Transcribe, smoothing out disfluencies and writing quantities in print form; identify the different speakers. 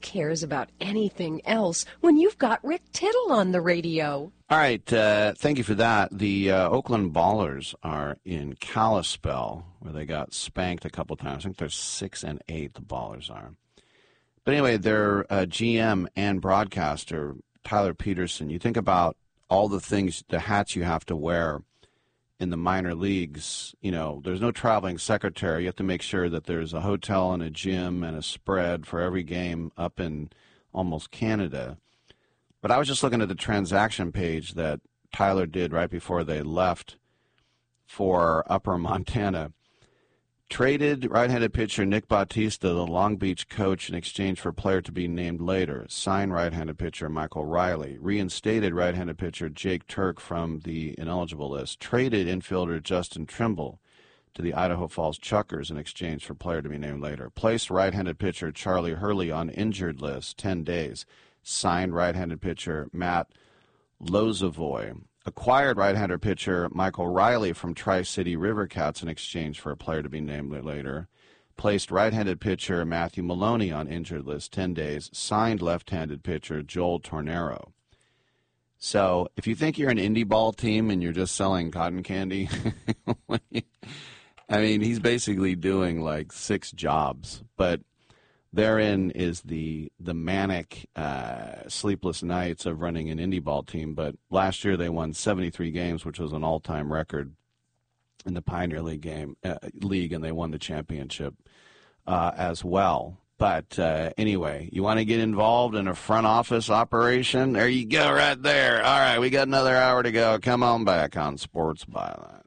Speaker 1: cares about anything else when you've got Rick Tittle on the radio?
Speaker 2: All right, thank you for that. The Oakland Ballers are in Kalispell, where they got spanked a couple times. I think they're 6-8, the Ballers are. But anyway, their GM and broadcaster, Tyler Peterson, you think about all the things, the hats you have to wear in the minor leagues. You know, there's no traveling secretary. You have to make sure that there's a hotel and a gym and a spread for every game up in almost Canada. But I was just looking at the transaction page that Tyler did right before they left for Upper Montana. Traded right-handed pitcher Nick Bautista, the Long Beach coach, in exchange for a player to be named later. Signed right-handed pitcher Michael Riley. Reinstated right-handed pitcher Jake Turk from the ineligible list. Traded infielder Justin Trimble to the Idaho Falls Chuckers in exchange for a player to be named later. Placed right-handed pitcher Charlie Hurley on injured list, 10 days. Signed right-handed pitcher Matt Lozavoy. Acquired right-hander pitcher Michael Riley from Tri-City River Cats in exchange for a player to be named later. Placed right-handed pitcher Matthew Maloney on injured list, 10 days. Signed left-handed pitcher Joel Tornero. So if you think you're an indie ball team and you're just selling cotton candy, I mean, he's basically doing like 6 jobs. But therein is the manic, sleepless nights of running an indie ball team. But last year they won 73 games, which was an all-time record in the Pioneer League league, and they won the championship as well. But anyway, you want to get involved in a front office operation? There you go right there. All right, we got another hour to go. Come on back on Sports Byline.